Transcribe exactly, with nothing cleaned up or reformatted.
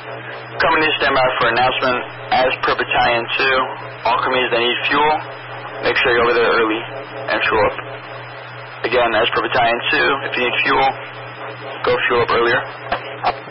Company stand by for announcement. As per Battalion two, all companies that need fuel, make sure you're over there early and fuel up. Again, as per Battalion two, if you need fuel, go fuel up earlier.